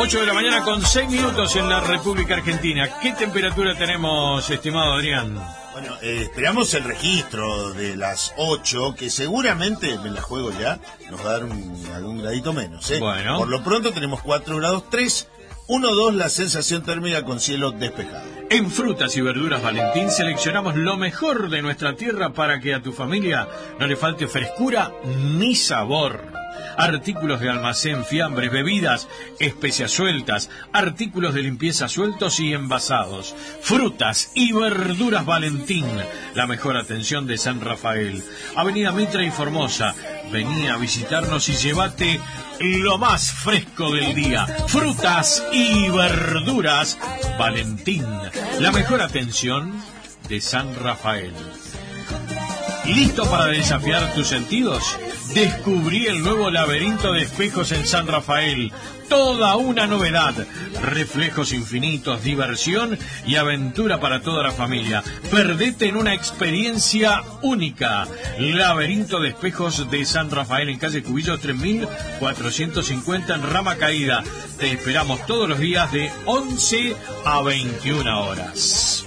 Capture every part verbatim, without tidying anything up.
ocho de la mañana con seis minutos en la República Argentina. ¿Qué temperatura tenemos, estimado Adrián? Bueno, eh, esperamos el registro de las ocho, que seguramente, me la juego ya, nos va a dar un, algún gradito menos, ¿eh? Bueno. Por lo pronto tenemos cuatro grados tres, uno dos la sensación térmica con cielo despejado. En Frutas y Verduras Valentín seleccionamos lo mejor de nuestra tierra para que a tu familia no le falte frescura ni sabor. Artículos de almacén, fiambres, bebidas, especias sueltas, artículos de limpieza sueltos y envasados. Frutas y Verduras Valentín, la mejor atención de San Rafael. Avenida Mitra y Formosa. Vení a visitarnos y llévate lo más fresco del día. Frutas y Verduras Valentín, la mejor atención de San Rafael. ¿Listo para desafiar tus sentidos? Descubrí el nuevo laberinto de espejos en San Rafael. Toda una novedad. Reflejos infinitos, diversión y aventura para toda la familia. Perdete en una experiencia única. Laberinto de espejos de San Rafael en calle Cubillos tres mil cuatrocientos cincuenta en Rama Caída. Te esperamos todos los días de once a veintiuna horas.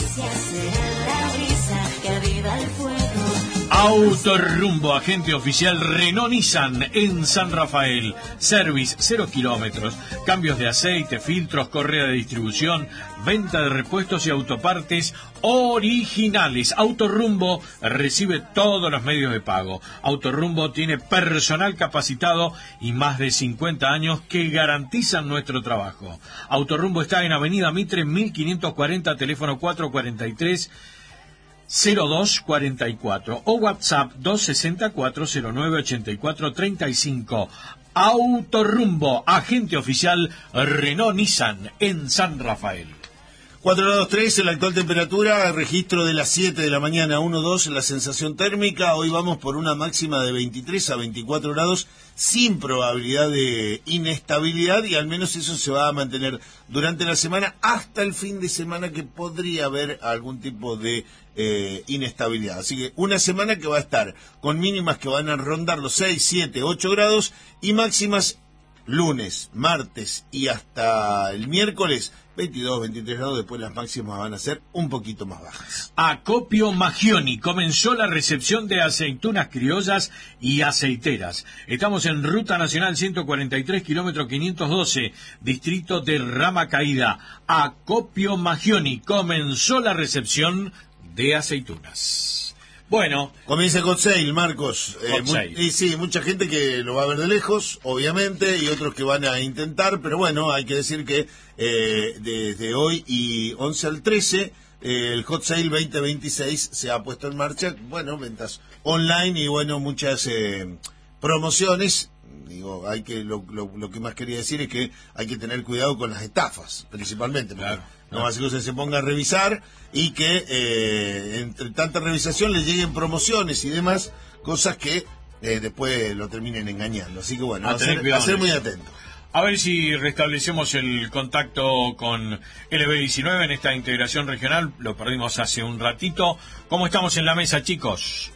Autorrumbo, agente oficial Renault Nissan en San Rafael. Service cero kilómetros, cambios de aceite, filtros, correa de distribución, venta de repuestos y autopartes originales. Autorrumbo recibe todos los medios de pago. Autorrumbo tiene personal capacitado y más de cincuenta años que garantizan nuestro trabajo. Autorrumbo está en Avenida Mitre mil quinientos cuarenta, teléfono cuatro cuatro tres cero dos cuatro cuatro o WhatsApp dos seis cuatro cero nueve ocho cuatro tres cinco. Autorrumbo, agente oficial Renault Nissan en San Rafael. cuatro grados tres en la actual temperatura, registro de las siete de la mañana, uno dos en la sensación térmica. Hoy vamos por una máxima de veintitrés a veinticuatro grados sin probabilidad de inestabilidad, y al menos eso se va a mantener durante la semana hasta el fin de semana, que podría haber algún tipo de eh, inestabilidad. Así que una semana que va a estar con mínimas que van a rondar los seis, siete, ocho grados y máximas lunes, martes y hasta el miércoles veintidós, veintitrés grados. Después las máximas van a ser un poquito más bajas. Acopio Magioni, comenzó la recepción de aceitunas criollas y aceiteras. Estamos en Ruta Nacional ciento cuarenta y tres, kilómetro quinientos doce, distrito de Rama Caída. Acopio Magioni, comenzó la recepción de aceitunas. Bueno, comienza el hot sale, Marcos. Hot eh, mu- sale. y sí, mucha gente que lo va a ver de lejos, obviamente, y otros que van a intentar, pero bueno, hay que decir que eh, desde hoy y once al trece, eh, el hot sale veinte veintiséis se ha puesto en marcha. Bueno, ventas online y bueno, muchas eh, promociones. Digo, hay que lo, lo, lo que más quería decir es que hay que tener cuidado con las estafas, principalmente, porque Claro, no claro. va a ser que usted se ponga a revisar y que eh, entre tanta revisación le lleguen promociones y demás, cosas que eh, después lo terminen engañando. Así que bueno, A a tener ser, cuidado a ser en muy eso. atento. A ver si restablecemos el contacto con L B diecinueve en esta integración regional. Lo perdimos hace un ratito. ¿Cómo estamos en la mesa, chicos?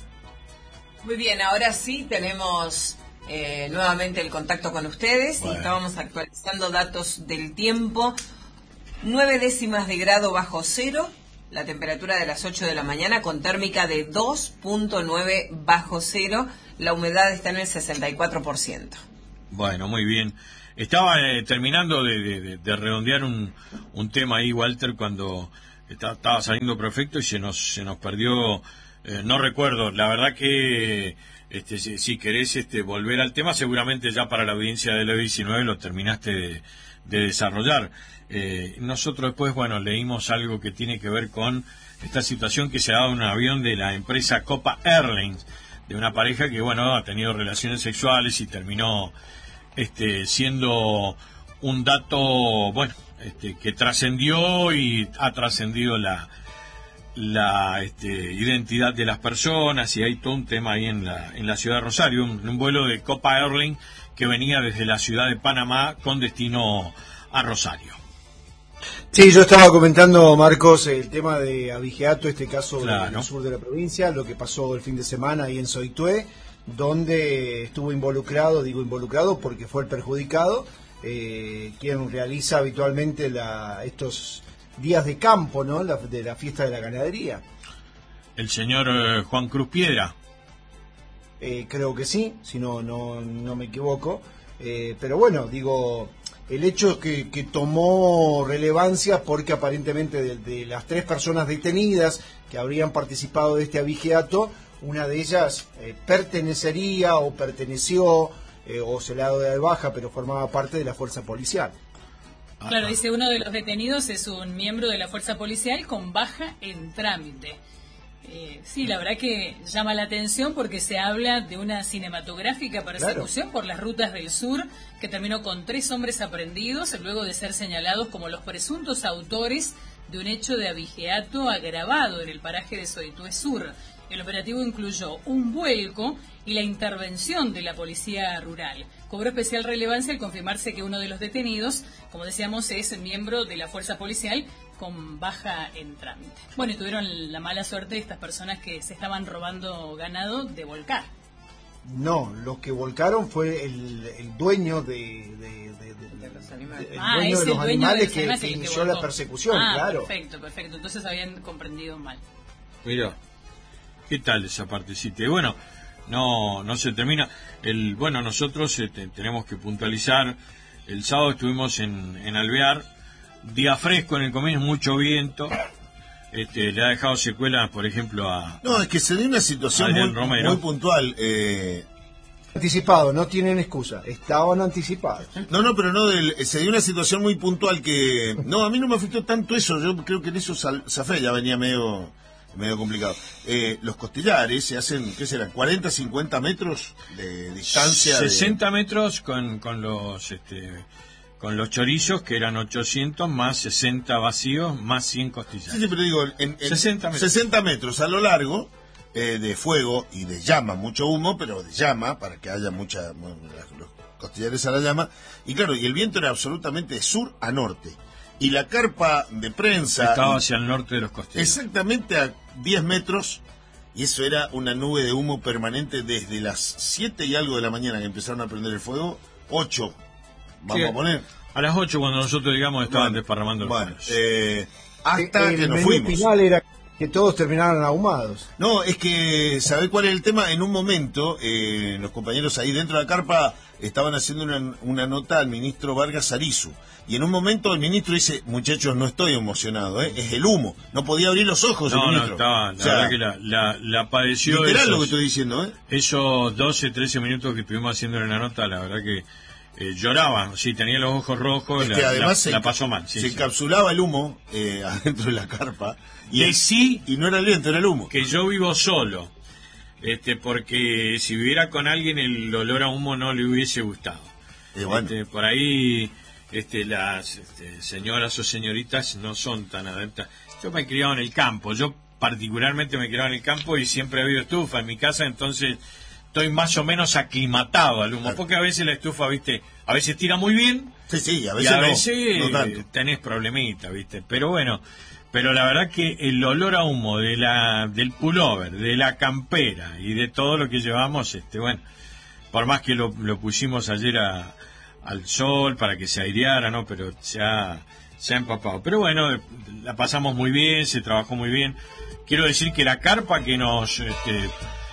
Muy bien, ahora sí tenemos eh, nuevamente el contacto con ustedes. Bueno. Y estábamos actualizando datos del tiempo. Nueve décimas de grado bajo cero, la temperatura de las ocho de la mañana, con térmica de dos punto nueve bajo cero. La humedad está en el sesenta y cuatro por ciento. Bueno, muy bien. Estaba eh, terminando de, de- de redondear un, un tema ahí, Walter, cuando está- estaba saliendo perfecto y se nos se nos perdió, eh, no recuerdo. La verdad que este, si, si querés este, volver al tema, seguramente ya para la audiencia de L B diecinueve lo terminaste de, de desarrollar. Eh, nosotros después, bueno, leímos algo que tiene que ver con esta situación que se ha dado en un avión de la empresa Copa Airlines, de una pareja que, bueno, ha tenido relaciones sexuales y terminó este, siendo un dato, bueno, este, que trascendió y ha trascendido la la este, identidad de las personas, y hay todo un tema ahí en la en la ciudad de Rosario, un, un vuelo de Copa Airlines que venía desde la ciudad de Panamá con destino a Rosario. Sí, yo estaba comentando, Marcos, el tema de Abigeato, este caso Claro. del sur de la provincia, lo que pasó el fin de semana ahí en Soitué, donde estuvo involucrado, digo involucrado porque fue el perjudicado, eh, quien realiza habitualmente la, estos días de campo, ¿no? La, de la fiesta de la ganadería. El señor eh, Juan Cruz Piedra. Eh, creo que sí, si no, no, no me equivoco. Eh, pero bueno, digo, el hecho es que, que tomó relevancia porque aparentemente de, de las tres personas detenidas que habrían participado de este abigeato, una de ellas eh, pertenecería o perteneció eh, o se le ha dado de baja, pero formaba parte de la fuerza policial. Claro, dice uno de los detenidos es un miembro de la fuerza policial con baja en trámite. Eh, sí, la verdad que llama la atención porque se habla de una cinematográfica persecución claro. por las rutas del sur que terminó con tres hombres aprehendidos luego de ser señalados como los presuntos autores de un hecho de abigeato agravado en el paraje de Soitué Sur. El operativo incluyó un vuelco y la intervención de la policía rural. Cobró especial relevancia al confirmarse que uno de los detenidos, como decíamos, es miembro de la fuerza policial con baja en trámite. Bueno, y tuvieron la mala suerte de estas personas que se estaban robando ganado de volcar. No, los que volcaron fue el, el dueño de, de, de, de, de los animales, el ah, dueño es de los el dueño animales de los que, animales que el que inició volcó. la persecución, ah, claro. Perfecto, perfecto. Entonces habían comprendido mal. Mira, ¿qué tal esa partecita? Y bueno, no no se termina. El bueno, nosotros eh, te, tenemos que puntualizar. El sábado estuvimos en, en Alvear. Día fresco en el comienzo, mucho viento. Este, le ha dejado secuelas, por ejemplo, a... No, es que se dio una situación muy, muy puntual. Eh... Anticipado, no tienen excusa, estaban anticipados. No, no, pero no, del, se dio una situación muy puntual que... No, a mí no me afectó tanto eso, yo creo que en eso zafé, ya venía medio, medio complicado. Eh, los costillares se hacen, ¿qué serán? cuarenta, cincuenta metros de distancia. sesenta de... metros con, con los... Este, con los chorizos, que eran ochocientos, más sesenta vacíos, más cien costillares. Sí, sí, pero digo, en, en sesenta metros. sesenta metros a lo largo, eh, de fuego y de llama, mucho humo, pero de llama, para que haya mucha, bueno, los costillares a la llama. Y claro, y el viento era absolutamente de sur a norte. Y la carpa de prensa... Estaba hacia el norte de los costillares. Exactamente a diez metros, y eso era una nube de humo permanente desde las siete y algo de la mañana que empezaron a prender el fuego, ocho. Vamos sí, a poner. A las ocho, cuando nosotros llegamos, estaban bueno, desparramando los bueno, eh, hasta el, que el nos fuimos. El final era que todos terminaran ahumados. No, es que, ¿sabés cuál es el tema? En un momento, eh, los compañeros ahí dentro de la carpa estaban haciendo una, una nota al ministro Vargas Arizu. Y en un momento el ministro dice, muchachos, no estoy emocionado, ¿eh? Es el humo. No podía abrir los ojos no, el ministro. No, estaba, la o sea, verdad que la, la, la padeció. Literal esos, lo que estoy diciendo, ¿eh? Esos doce, trece minutos que estuvimos haciendo en la nota, la verdad que... Eh, lloraba, sí, tenía los ojos rojos, es que la, además la, se, la pasó mal. Sí, se sí. encapsulaba el humo eh, adentro de la carpa. Y, el, sí, y no era el viento, era el humo. Que yo vivo solo, este, porque si viviera con alguien el olor a humo no le hubiese gustado. Eh, bueno. este, por ahí este, las este, señoras o señoritas no son tan adeptas. Yo me he criado en el campo, yo particularmente me he criado en el campo y siempre ha habido estufa en mi casa, entonces... estoy más o menos aclimatado al humo, claro. Porque a veces la estufa, viste, a veces tira muy bien, sí, sí, a veces, y a no, veces no tanto. Tenés problemita, viste, pero bueno, pero la verdad que el olor a humo de la del pullover, de la campera y de todo lo que llevamos, este, bueno, por más que lo, lo pusimos ayer a, al sol para que se aireara, ¿no? Pero se ha, se ha empapado. Pero bueno, la pasamos muy bien, se trabajó muy bien. Quiero decir que la carpa que nos... Este,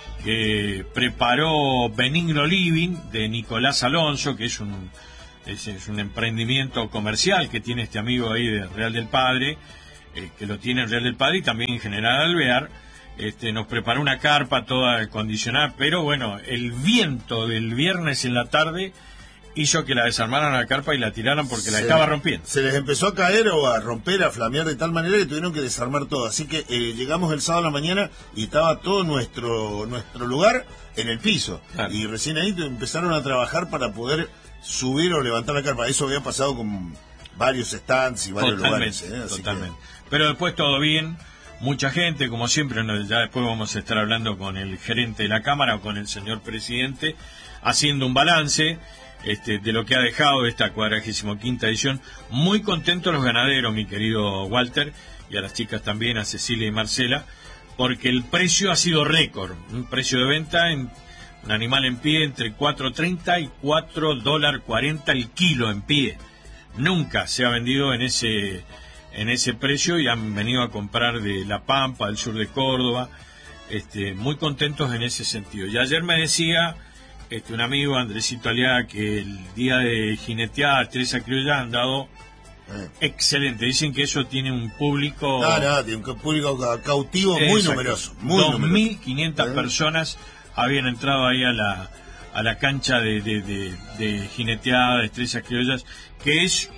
que preparó Benigno Living de Nicolás Alonso, que es un es, es un emprendimiento comercial que tiene este amigo ahí de Real del Padre, eh, que lo tiene en Real del Padre y también en General Alvear. Este, nos preparó una carpa toda acondicionada, pero bueno, el viento del viernes en la tarde hizo que la desarmaran a la carpa y la tiraran porque se, la estaba rompiendo. Se les empezó a caer o a romper, a flamear de tal manera que tuvieron que desarmar todo. Así que eh, llegamos el sábado a la mañana y estaba todo nuestro nuestro lugar en el piso. Claro. Y recién ahí empezaron a trabajar para poder subir o levantar la carpa. Eso había pasado con varios stands y varios totalmente, lugares. ¿eh? Así totalmente. Que... Pero después todo bien. Mucha gente, como siempre, ya después vamos a estar hablando con el gerente de la Cámara o con el señor presidente, haciendo un balance este, de lo que ha dejado esta cuadragésimo quinta edición. Muy contentos los ganaderos, mi querido Walter, y a las chicas también, a Cecilia y Marcela, porque el precio ha sido récord, un precio de venta en Un animal en pie entre cuatro treinta y cuatro dólares cuarenta el kilo en pie. Nunca se ha vendido en ese en ese precio y han venido a comprar de La Pampa, del sur de Córdoba, este, muy contentos en ese sentido. Y ayer me decía este, un amigo, Andresito Aliaga, que el día de jineteada, Teresa Criolla, han dado eh. excelente. Dicen que eso tiene un público... No, no, tiene un público cautivo muy exacto, numeroso. Muy dos mil quinientas eh. personas habían entrado ahí a la a la cancha de, de, de, de jineteada de Estrellas Criollas, que es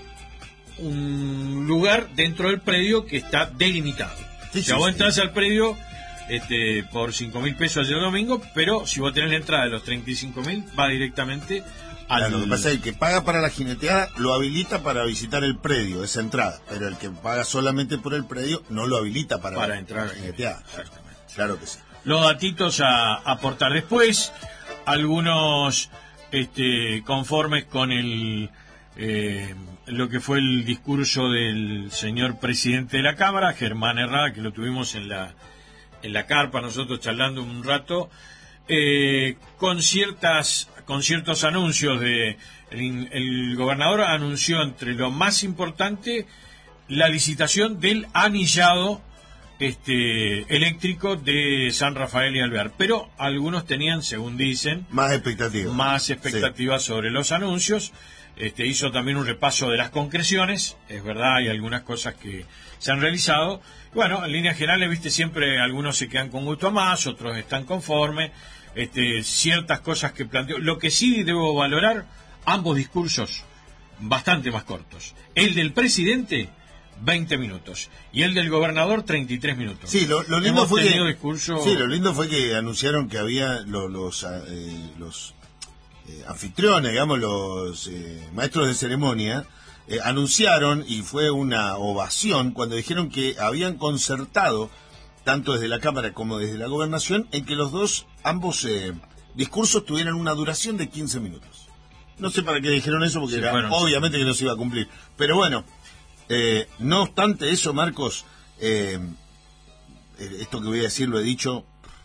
un lugar dentro del predio que está delimitado. Sí, o sea, sí, vos sí. entras al predio este, por cinco mil pesos ayer domingo, pero si vos tenés la entrada de los treinta y cinco mil, va directamente al... Claro, lo que pasa es que el que paga para la jineteada lo habilita para visitar el predio, esa entrada, pero el que paga solamente por el predio no lo habilita para, para entrar la jineteada. Exactamente. Claro que sí. Los datitos a aportar después, algunos este, conformes con el... Eh, lo que fue el discurso del señor presidente de la Cámara, Germán Herrada, que lo tuvimos en la en la carpa, nosotros charlando un rato, eh, con ciertas con ciertos anuncios de el, el gobernador anunció entre lo más importante la licitación del anillado este eléctrico de San Rafael y Alvear, pero algunos tenían, según dicen, más expectativas más expectativas sí. sobre los anuncios. Este, hizo también un repaso de las concreciones, es verdad, hay algunas cosas que se han realizado. Bueno, en líneas generales, viste, siempre algunos se quedan con gusto a más, otros están conformes, este, ciertas cosas que planteó. Lo que sí debo valorar, ambos discursos bastante más cortos. El del presidente, veinte minutos, y el del gobernador, treinta y tres minutos. Sí, lo, lo lindo Hemos fue que, discurso... sí, lo lindo fue que anunciaron que había los... los, eh, los Eh, anfitriones, digamos, los eh, maestros de ceremonia, eh, anunciaron, y fue una ovación, cuando dijeron que habían concertado, tanto desde la Cámara como desde la Gobernación, en que los dos, ambos eh, discursos tuvieran una duración de quince minutos. No sé para qué dijeron eso, porque sí, era, bueno, obviamente que no se iba a cumplir. Pero bueno, eh, no obstante eso, Marcos, eh, esto que voy a decir lo he dicho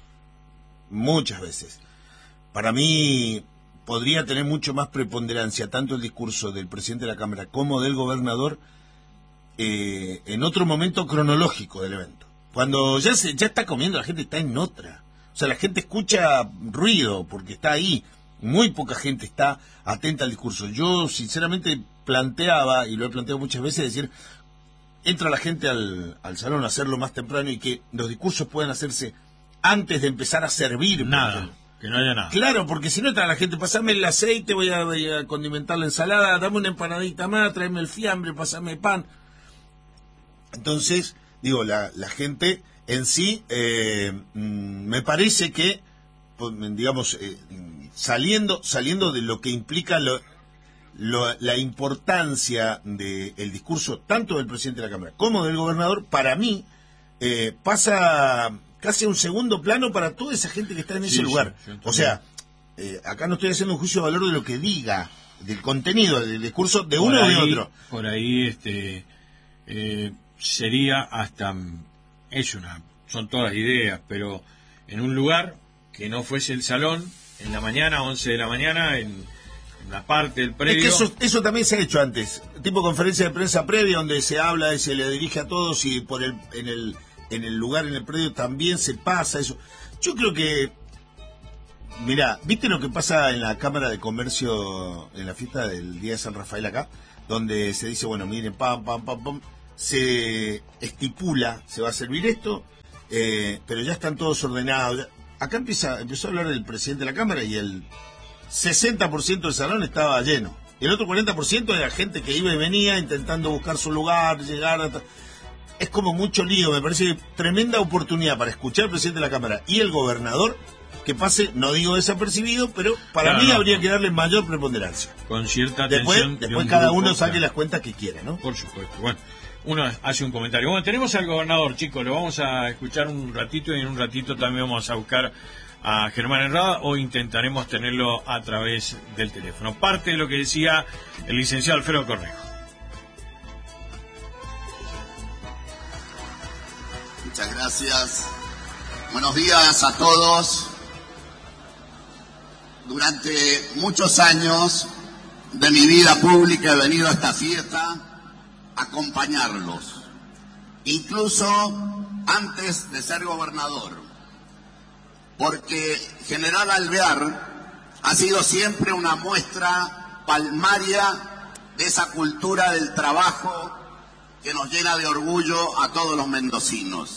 muchas veces. Para mí... podría tener mucho más preponderancia tanto el discurso del presidente de la Cámara como del gobernador eh, en otro momento cronológico del evento. Cuando ya se ya está comiendo, la gente está en otra. O sea, la gente escucha ruido porque está ahí. Muy poca gente está atenta al discurso. Yo, sinceramente, planteaba, y lo he planteado muchas veces, decir, entra la gente al, al salón a hacerlo más temprano y que los discursos puedan hacerse antes de empezar a servir. Nada. Que no haya nada. Claro, porque si no está la gente, pasame el aceite, voy a, voy a condimentar la ensalada, dame una empanadita más, tráeme el fiambre, pasame pan. Entonces, digo, la, la gente en sí, eh, me parece que, digamos, eh, saliendo saliendo de lo que implica lo, lo, la importancia del discurso tanto del presidente de la Cámara como del gobernador, para mí, eh, pasa... casi a un segundo plano para toda esa gente que está en ese sí, lugar. Sí, o sea, eh, acá no estoy haciendo un juicio de valor de lo que diga, del contenido, del discurso de por uno o de otro. Por ahí este eh, sería hasta, es una, son todas ideas, pero en un lugar que no fuese el salón, en la mañana, once de la mañana, en, en la parte del predio. Es que eso, eso también se ha hecho antes, tipo conferencia de prensa previa, donde se habla y se le dirige a todos y por el en el... en el lugar, en el predio, también se pasa eso. Yo creo que, mirá, ¿viste lo que pasa en la Cámara de Comercio en la fiesta del Día de San Rafael acá? Donde se dice, bueno, miren, pam, pam, pam, pam, se estipula, se va a servir esto, eh, pero ya están todos ordenados. Acá empieza, empezó a hablar del presidente de la Cámara y el sesenta por ciento del salón estaba lleno. El otro cuarenta por ciento era gente que iba y venía intentando buscar su lugar, llegar a... Es como mucho lío, me parece tremenda oportunidad para escuchar al presidente de la Cámara y el gobernador que pase, no digo desapercibido, pero para claro, mí no, habría no. que darle mayor preponderancia. Con cierta atención. Después, después cada grupo, uno saque claro. las cuentas que quiera, ¿no? Por supuesto. Bueno, uno hace un comentario. Bueno, tenemos al gobernador, chicos, lo vamos a escuchar un ratito y en un ratito también vamos a buscar a Germán Herrada o intentaremos tenerlo a través del teléfono. Parte de lo que decía el licenciado Alfredo Cornejo. Muchas gracias. Buenos días a todos. Durante muchos años de mi vida pública he venido a esta fiesta a acompañarlos, incluso antes de ser gobernador, porque General Alvear ha sido siempre una muestra palmaria de esa cultura del trabajo que nos llena de orgullo a todos los mendocinos.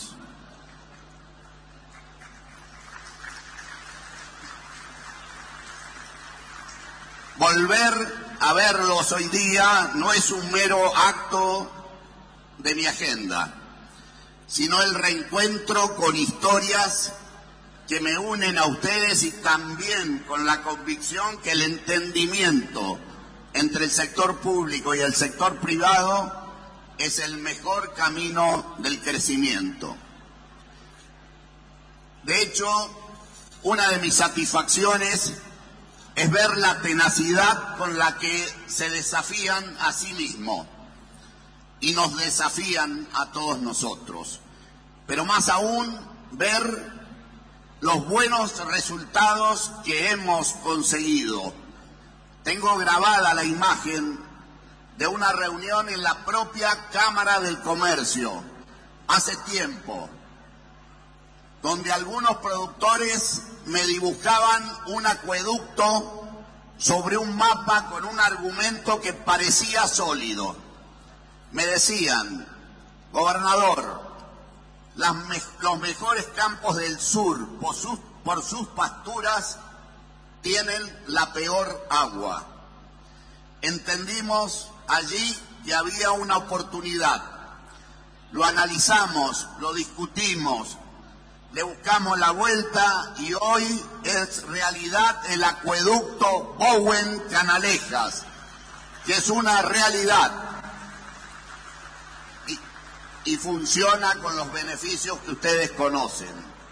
Volver a verlos hoy día no es un mero acto de mi agenda, sino el reencuentro con historias que me unen a ustedes y también con la convicción que el entendimiento entre el sector público y el sector privado es el mejor camino del crecimiento. De hecho, una de mis satisfacciones es ver la tenacidad con la que se desafían a sí mismos y nos desafían a todos nosotros. Pero más aún, ver los buenos resultados que hemos conseguido. Tengo grabada la imagen de una reunión en la propia Cámara del Comercio hace tiempo, donde algunos productores me dibujaban un acueducto sobre un mapa con un argumento que parecía sólido. Me decían: gobernador, las me los mejores campos del sur, por sus, por sus pasturas, tienen la peor agua. Entendimos allí que había una oportunidad. Lo analizamos, lo discutimos, le buscamos la vuelta y hoy es realidad el acueducto Bowen-Canalejas, que es una realidad y, y funciona con los beneficios que ustedes conocen.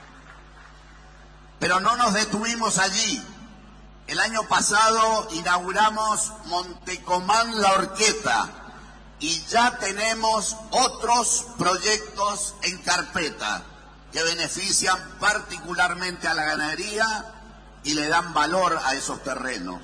Pero no nos detuvimos allí. El año pasado inauguramos Montecomán La Horqueta y ya tenemos otros proyectos en carpeta que benefician particularmente a la ganadería y le dan valor a esos terrenos.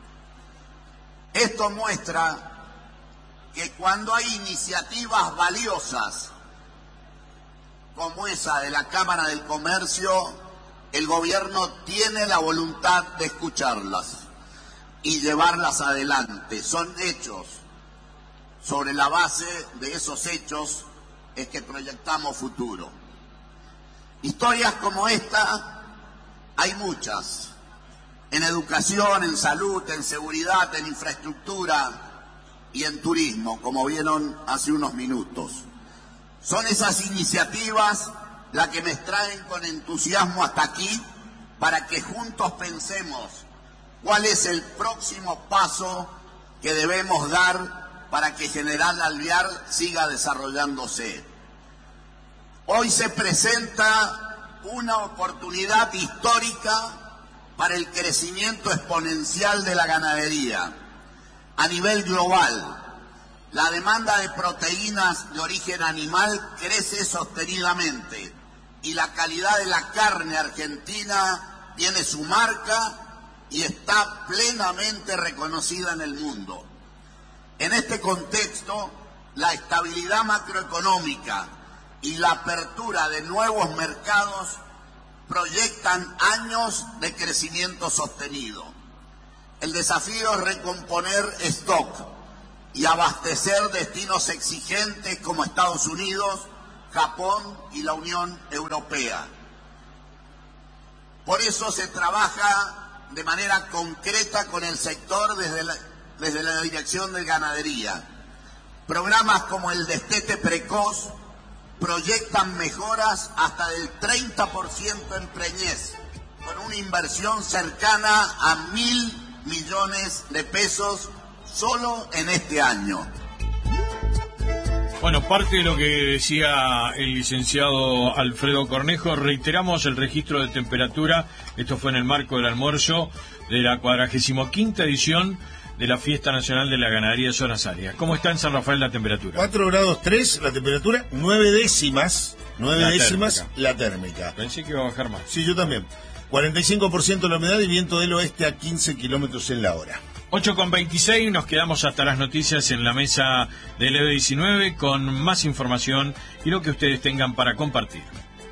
Esto muestra que cuando hay iniciativas valiosas como esa de la Cámara del Comercio, el gobierno tiene la voluntad de escucharlas y llevarlas adelante. Son hechos. Sobre la base de esos hechos es que proyectamos futuro. Historias como esta hay muchas, en educación, en salud, en seguridad, en infraestructura y en turismo, como vieron hace unos minutos. Son esas iniciativas las que me traen con entusiasmo hasta aquí para que juntos pensemos cuál es el próximo paso que debemos dar para que General Alvear siga desarrollándose. Hoy se presenta una oportunidad histórica para el crecimiento exponencial de la ganadería. A nivel global, la demanda de proteínas de origen animal crece sostenidamente y la calidad de la carne argentina tiene su marca y está plenamente reconocida en el mundo. En este contexto, la estabilidad macroeconómica y la apertura de nuevos mercados proyectan años de crecimiento sostenido. El desafío es recomponer stock y abastecer destinos exigentes como Estados Unidos, Japón y la Unión Europea. Por eso se trabaja de manera concreta con el sector desde la, desde la Dirección de Ganadería. Programas como el Destete Precoz proyectan mejoras hasta del treinta por ciento en preñez, con una inversión cercana a mil millones de pesos solo en este año. Bueno, parte de lo que decía el licenciado Alfredo Cornejo, reiteramos el registro de temperatura. Esto fue en el marco del almuerzo de la cuadragésima quinta edición de la Fiesta Nacional de la Ganadería de Zonas Áridas. ¿Cómo está en San Rafael la temperatura? cuatro grados tres la temperatura, nueve décimas, nueve la décimas térmica. la térmica. Pensé que iba a bajar más. Sí, yo también. cuarenta y cinco por ciento la humedad y viento del oeste a quince kilómetros en la hora. ocho con veintiséis, nos quedamos hasta las noticias en la mesa del E B diecinueve con más información y lo que ustedes tengan para compartir.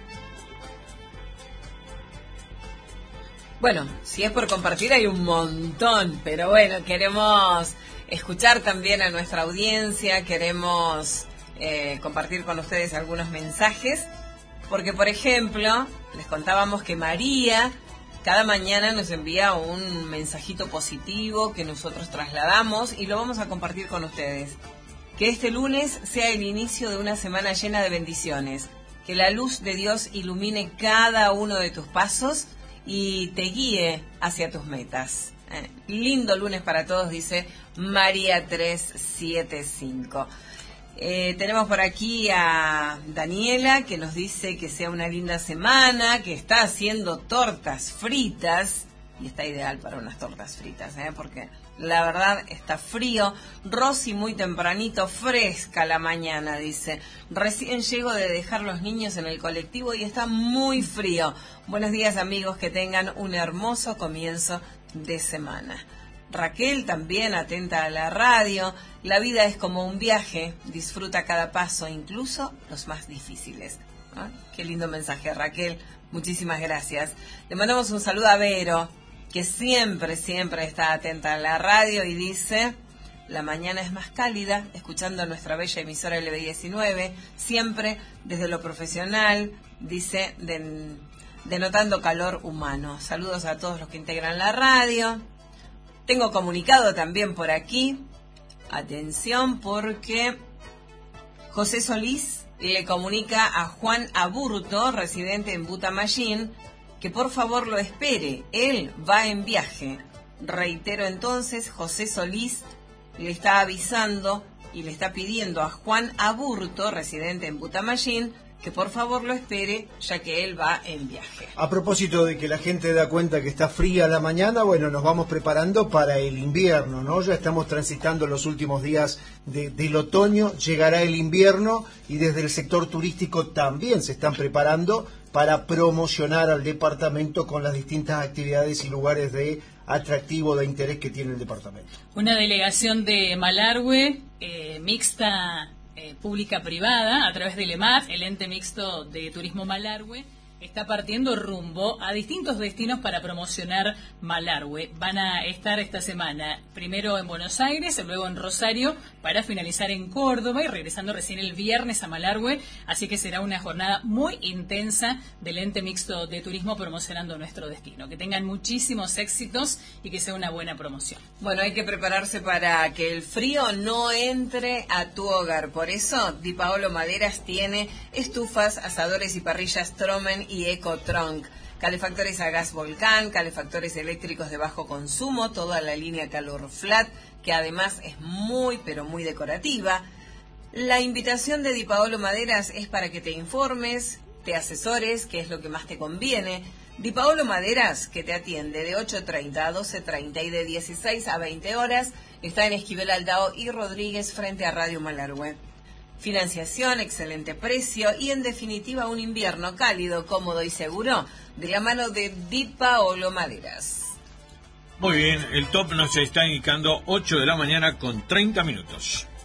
Bueno, si es por compartir hay un montón, pero bueno, queremos escuchar también a nuestra audiencia, queremos eh, compartir con ustedes algunos mensajes, porque por ejemplo, les contábamos que María cada mañana nos envía un mensajito positivo que nosotros trasladamos y lo vamos a compartir con ustedes. Que este lunes sea el inicio de una semana llena de bendiciones, que la luz de Dios ilumine cada uno de tus pasos y te guíe hacia tus metas. Eh, lindo lunes para todos, dice María trescientos setenta y cinco. Eh, tenemos por aquí a Daniela, que nos dice que sea una linda semana, que está haciendo tortas fritas, y está ideal para unas tortas fritas, ¿eh? Porque la verdad está frío. Rosy, muy tempranito, fresca la mañana, dice. Recién llego de dejar los niños en el colectivo y está muy frío. Buenos días, amigos, que tengan un hermoso comienzo de semana. Raquel también atenta a la radio. La vida es como un viaje, disfruta cada paso, incluso los más difíciles. ¿Ah? Qué lindo mensaje, Raquel. Muchísimas gracias. Le mandamos un saludo a Vero, que siempre, siempre está atenta a la radio y dice: la mañana es más cálida, escuchando nuestra bella emisora L B diecinueve, siempre desde lo profesional, dice, de, denotando calor humano. Saludos a todos los que integran la radio. Tengo comunicado también por aquí, atención, porque José Solís le comunica a Juan Aburto, residente en Butamayín, que por favor lo espere, él va en viaje. Reitero entonces, José Solís le está avisando y le está pidiendo a Juan Aburto, residente en Butamayín, que por favor lo espere, ya que él va en viaje. A propósito de que la gente da cuenta que está fría la mañana, bueno, nos vamos preparando para el invierno, ¿no? Ya estamos transitando los últimos días de, del otoño, llegará el invierno y desde el sector turístico también se están preparando para promocionar al departamento con las distintas actividades y lugares de atractivo, de interés que tiene el departamento. Una delegación de Malargüe, eh, mixta, eh, pública-privada, a través del E M A T, el ente mixto de turismo Malargüe, está partiendo rumbo a distintos destinos para promocionar Malargüe. Van a estar esta semana primero en Buenos Aires, luego en Rosario, para finalizar en Córdoba y regresando recién el viernes a Malargüe. Así que será una jornada muy intensa del ente mixto de turismo promocionando nuestro destino. Que tengan muchísimos éxitos y que sea una buena promoción. Bueno, hay que prepararse para que el frío no entre a tu hogar. Por eso, Di Paolo Maderas tiene estufas, asadores y parrillas Tromen y Ecotrunk, calefactores a gas Volcán, calefactores eléctricos de bajo consumo, toda la línea Calor Flat, que además es muy pero muy decorativa. La invitación de Di Paolo Maderas es para que te informes, te asesores, qué es lo que más te conviene. Di Paolo Maderas, que te atiende de ocho treinta a doce treinta y de dieciséis a veinte horas, está en Esquivel Aldao y Rodríguez frente a Radio Malargüe. Financiación, excelente precio y en definitiva un invierno cálido, cómodo y seguro de la mano de Di Paolo Maderas. Muy bien, el top nos está indicando ocho de la mañana con treinta minutos.